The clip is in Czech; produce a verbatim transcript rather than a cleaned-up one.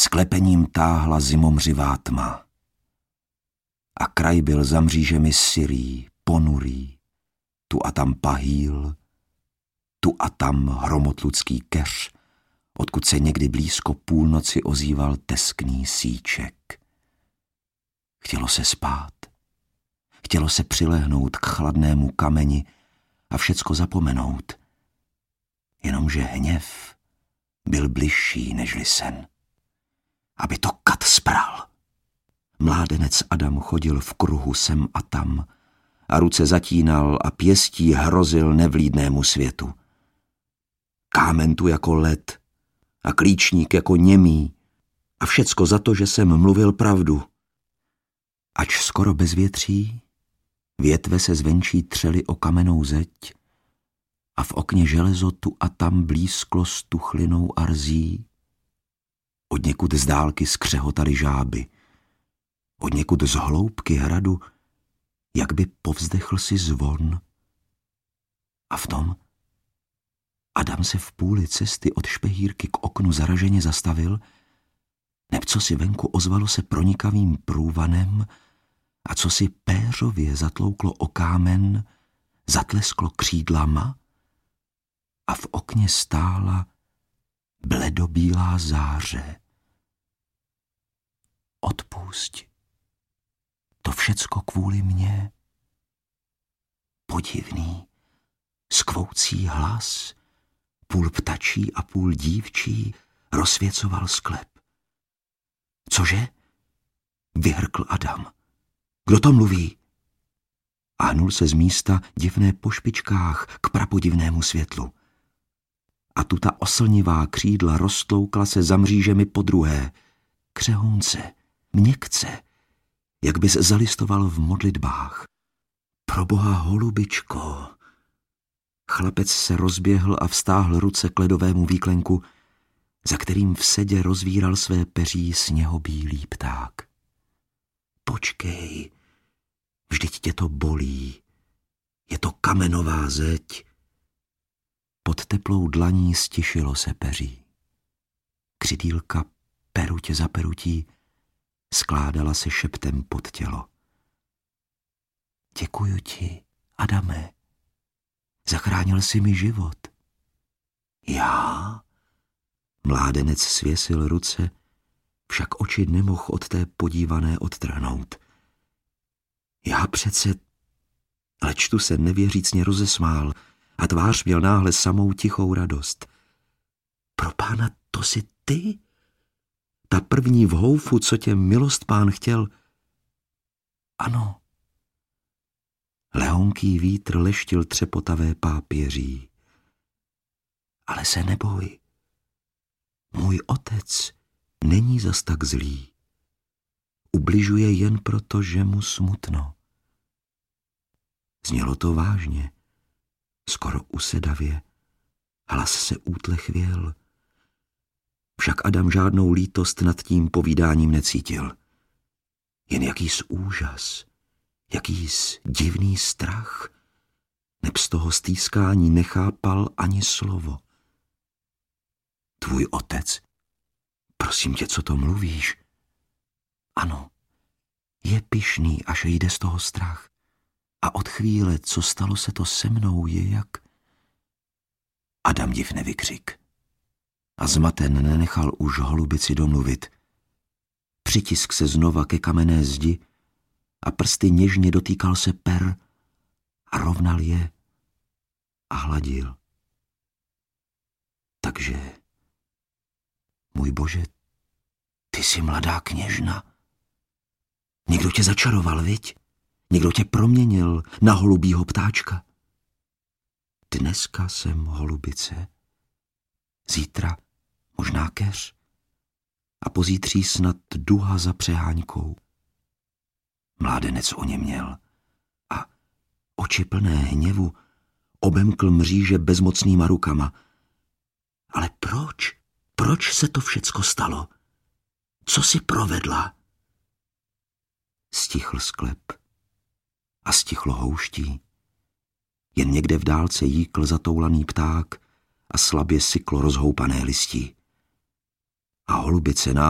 Sklepením táhla zimomřivá tma. A kraj byl za mřížemi syrý, ponurý, tu a tam pahýl, tu a tam hromotludský keř, odkud se někdy blízko půlnoci ozýval teskný síček. Chtělo se spát. Chtělo se přilehnout k chladnému kameni a všecko zapomenout. Jenomže hněv byl bližší nežli sen. Aby to kat spral. Mládenec Adam chodil v kruhu sem a tam a ruce zatínal a pěstí hrozil nevlídnému světu. Kámen tu jako led a klíčník jako němý a všecko za to, že jsem mluvil pravdu. Ač skoro bez větří, větve se zvenčí třely o kamennou zeď a v okně železo tu a tam blízklo s tuchlinou a rzí. Odněkud z dálky skřehotaly žáby. Odněkud z hloubky hradu, jak by povzdechl si zvon. A v tom Adam se v půli cesty od špehírky k oknu zaraženě zastavil, neb co si venku ozvalo se pronikavým průvanem a co si péřově zatlouklo o kámen, zatlesklo křídlama a v okně stála bledobílá záře. Odpusť, to všecko kvůli mně. Podivný, skvoucí hlas, půl ptačí a půl dívčí, rozsvěcoval sklep. Cože? Vyhrkl Adam. Kdo to mluví? A hnul se z místa divné po špičkách k prapodivnému světlu. A tu ta oslnivá křídla roztloukla se za mřížemi podruhé. Křehounce, měkce, jak bys zalistoval v modlitbách. Proboha, holubičko. Chlapec se rozběhl a vztáhl ruce k ledovému výklenku, za kterým v sedě rozvíral své peří sněhobílý pták. Počkej, vždyť tě to bolí. Je to kamenová zeď. Pod teplou dlaní stišilo se peří. Křidýlka perutě za perutí skládala se šeptem pod tělo. Děkuju ti, Adame. Zachránil jsi mi život. Já? Mládenec svěsil ruce, však oči nemohl od té podívané odtrhnout. Já přece... Leč tu se nevěřícně rozesmál a tvář měl náhle samou tichou radost. Pro pána, to jsi ty? Ta první v houfu, co tě milost pán chtěl? Ano. Lehonký vítr leštil třepotavé pápěří. Ale se neboj. Můj otec není zas tak zlý. Ubližuje jen proto, že mu smutno. Znělo to vážně, skoro usedavě. Hlas se útle chvěl. Však Adam žádnou lítost nad tím povídáním necítil. Jen jakýs úžas, jakýs divný strach, neb z toho stýskání nechápal ani slovo. Tvůj otec? Prosím tě, co to mluvíš? Ano, je pyšný, až jde z toho strach. A od chvíle, co stalo se to se mnou, je jak... Adam div nevykřik. A zmaten nenechal už holubici domluvit. Přitisk se znova ke kamenné zdi a prsty něžně dotýkal se per a rovnal je a hladil. Takže, můj Bože, ty jsi mladá kněžna. Někdo tě začaroval, viď? Někdo tě proměnil na holubího ptáčka. Dneska jsem holubice, zítra možná keř a pozítří snad duha za přeháňkou. Mládenec oněměl a oči plné hněvu obemkl mříže bezmocnýma rukama. Ale proč? Proč se to všecko stalo? Co si provedla? Stichl sklep a stichlo houští. Jen někde v dálce jíkl zatoulaný pták a slabě syklo rozhoupané listí. A holubice